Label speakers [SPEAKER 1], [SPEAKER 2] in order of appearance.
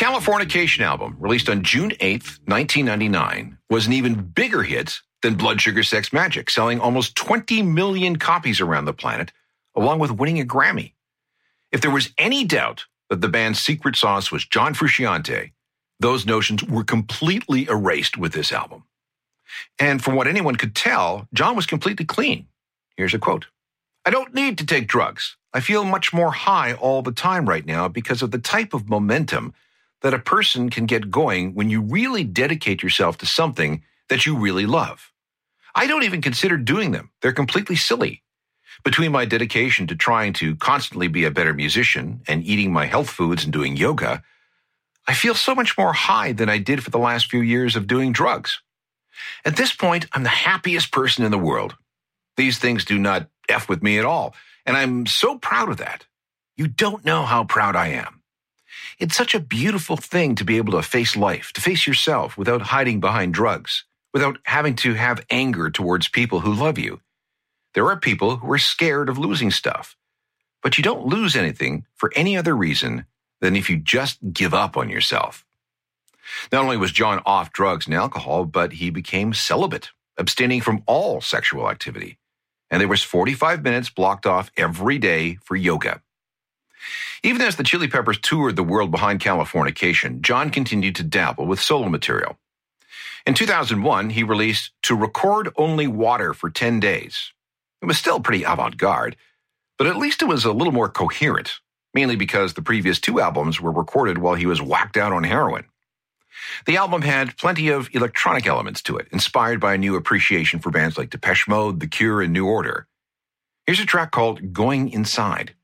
[SPEAKER 1] The Californication album, released on June 8th, 1999, was an even bigger hit than Blood Sugar Sex Magik, selling almost 20 million copies around the planet, along with winning a Grammy. If there was any doubt that the band's secret sauce was John Frusciante, those notions were completely erased with this album. And from what anyone could tell, John was completely clean. Here's a quote. "I don't need to take drugs. I feel much more high all the time right now because of the type of momentum that a person can get going when you really dedicate yourself to something that you really love. I don't even consider doing them. They're completely silly. Between my dedication to trying to constantly be a better musician and eating my health foods and doing yoga, I feel so much more high than I did for the last few years of doing drugs. At this point, I'm the happiest person in the world. These things do not F with me at all, and I'm so proud of that. You don't know how proud I am. It's such a beautiful thing to be able to face life, to face yourself without hiding behind drugs, without having to have anger towards people who love you. There are people who are scared of losing stuff, but you don't lose anything for any other reason than if you just give up on yourself." Not only was John off drugs and alcohol, but he became celibate, abstaining from all sexual activity. And there was 45 minutes blocked off every day for yoga. Even as the Chili Peppers toured the world behind Californication, John continued to dabble with solo material. In 2001, he released To Record Only Water for 10 Days. It was still pretty avant-garde, but at least it was a little more coherent, mainly because the previous two albums were recorded while he was whacked out on heroin. The album had plenty of electronic elements to it, inspired by a new appreciation for bands like Depeche Mode, The Cure, and New Order. Here's a track called Going Inside.